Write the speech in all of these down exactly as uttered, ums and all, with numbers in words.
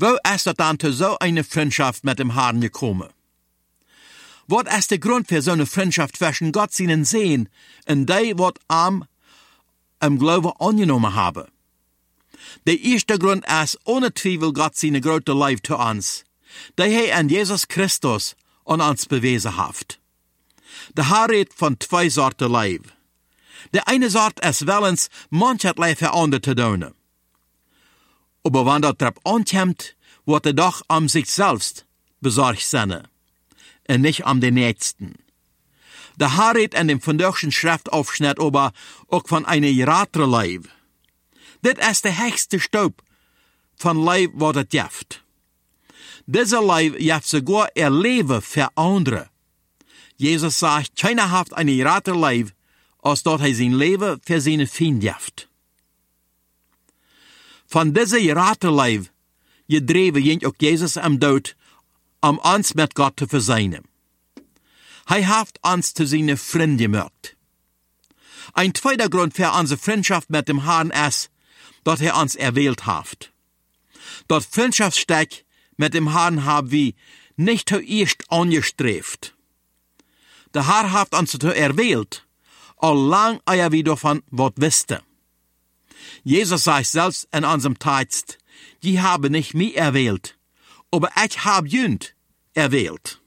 Wo ist das dann zu so eine Freundschaft mit dem Herrn gekommen? Was ist der Grund für so eine Freundschaft zwischen Gott seinen Sehen und die, was am im Glauben angenommen haben? Der erste Grund ist ohne Zweifel Gott seine große Liebe zu uns, die er an Jesus Christus an uns bewiesen hat. Der Herr redet von zwei Sorten Liebe. Der eine Sort ist willens, mancherlei verandert zu tun. Aber wenn das darauf ankommt, wird er doch um sich selbst besorgt sein, und nicht um den Nächsten. Der Herr redet in dem vandaagschen Schriftaufschnitt aber auch von einer gerateren Liebe. Das ist der höchste Staub von Liebe, was es gibt. Diese Liebe gibt sogar ihr Leben für andere. Jesus sagt, keiner hat eine geratere Liebe, als dort er sein Leben für seine Feinde gibt. Von dieser gerateren Liebe gedreven ging auch Jesus am Tod, um uns mit Gott zu versöhnen. Er hat uns zu seinen Freunden gemacht. Ein zweiter Grund für unsere Freundschaft mit dem Herrn ist, dass er uns erwählt hat. Das Freundschaftssteck mit dem Herrn haben wir nicht zuerst angestrebt. Der Herr hat uns zu erwählt, allang er wir davon was wusste. Jesus sagt selbst in unserem Text, die haben nicht mich erwählt, aber ich habe jünd erwählt.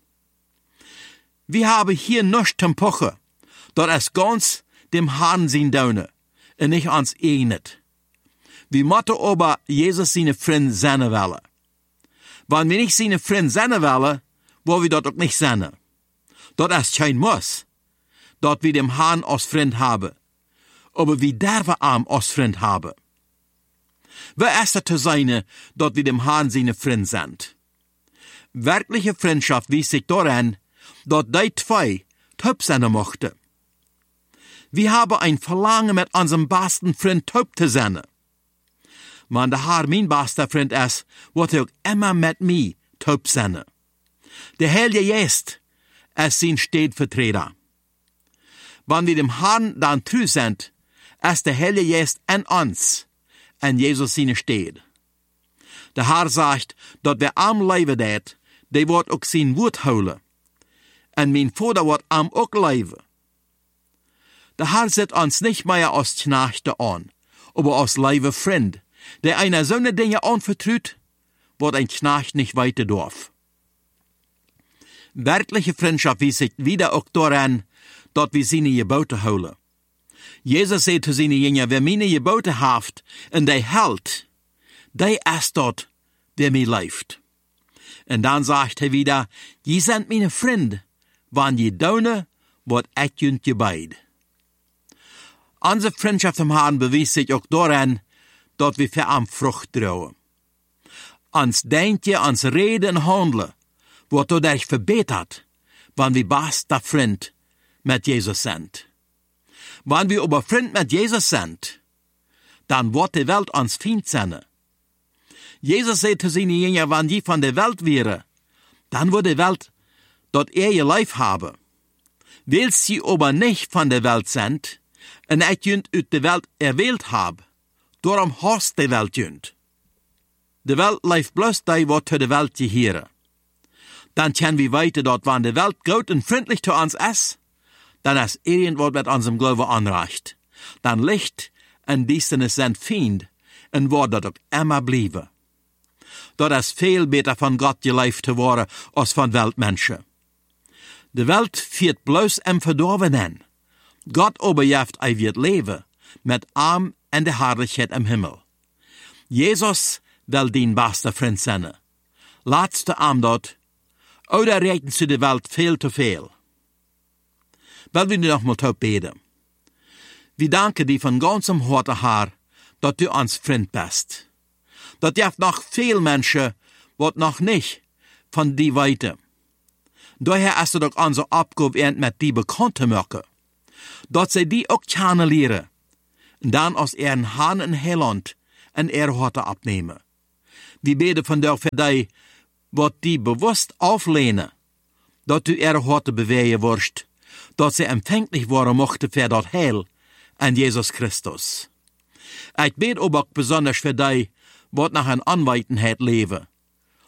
Wir haben hier nichts zum Pochen, dort es ganz dem Herrn sein Daune, und nicht uns ähnelt. Wir müssen aber Jesus seine Freund sein wollen. Wenn wir nicht seine Freund sein wollen, wollen wir dort auch nicht sein. Dort ist kein Muss, dort wir dem Herrn als Freund haben, aber wir dürfen ihn als Freund haben. Wer ist es zu sein, dort wir dem Herrn seine Freund sind? Wirkliche Freundschaft wies sich daran, dort die zwei taub sein mochten. Wir haben ein Verlangen, mit unserem besten Freund taub zu sein. Man der Herr mein bester Freund ist, wird er auch immer mit mir taub sein. Der Heilige Geist ist sein Stellvertreter. Wenn wir dem Herrn dann treu sind, ist der Heilige Geist in uns, in Jesus seine steht. Der Herr sagt, dass wer am Leben det, der wird auch sein Wort holen. Und mein Vater wird am auch leben. Der Herr sieht uns nicht mehr als Knechte an, aber als liebe Freund, der einer so eine Dinge anvertraut, wird ein Knecht nicht weiter darf. Wirkliche Freundschaft wies sich wieder auch daran, dass wir seine Gebote holen. Jesus sagt zu seinen Jüngern, wer meine Gebote haft und der hält, der ist dort, der mir lebt. Und dann sagt er wieder, die sind meine Freunde, wann je daune, wat ich jünt gebeid. Unsere Freundschaft am Herrn beweist sich auch daran, dass wir für am Frucht trauen. Uns Denken, uns Reden und Handeln wird dadurch verbessert, wenn wir bester Freund mit Jesus sind. Wenn wir aber Freund mit Jesus sind, dann wird die Welt uns Feind sein. Jesus sagt zu seinen Jüngern, wenn die von der Welt wären, dann würde die Welt dort er ihr Leib haben. Weil sie aber nicht von der Welt sind, und ich jünt aus der Welt erwählt habe, darum hasst die Welt jünt. Die Welt lebt bloß die, was zu der Welt gehören. Dann können wir weiter dort, wenn die Welt gut und freundlich zu uns ist, dann ist irgendwas mit unserem Glauben anreicht. Dann Licht und Düsternis sind Feind und wird dort auch immer bleiben. Dort ist viel besser von Gott gelebt zu worden, als von Weltmenschen. Die Welt führt bloß im Verdorbenen. Gott aber jeft ei wird leben, mit Arm und der Herrlichkeit im Himmel. Jesus will dein bester Freund sein. Laatste Arm dort, oder reden zu der Welt viel zu viel. Weil wir noch mal taub beten. Wir danken dir von ganzem Herzen, Herr, dass du uns Freund bist. Dass jeft noch viel Menschen, wat noch nicht von dir weiter. Daher ist es doch unsere Abgabe, mit dir bekannt zu machen, dass sie die auch kennenlernen, und dann aus ihren Hahn und Heiland in ihr Horte abnehmen. Wir beten von dir für die, was die bewusst auflehnen, dass du ihre Horte bewegen wirst, dass sie empfänglich worden mochten für das Heil an Jesus Christus. Ich bete aber auch besonders für die, was nach einer Anweitenheit leben,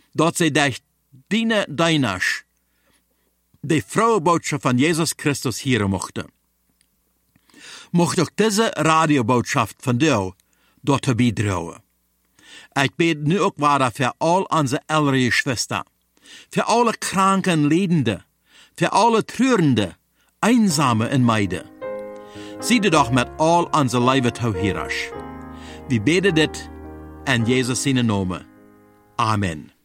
dat sie durch deine Deinasch die frohe Botschaft von Jesus Christus hören mochten. Mocht auch diese Radiobotschaft von dir dort beitragen. Ich bete nu ook weiter für all unsere ältere Schwestern, für alle kranken Leidende, für alle Trürende, Einsame und Meide. Sieh dir doch mit all unser Leibe zu Hirasch. Wir beten das in Jesus seinen Namen. Amen.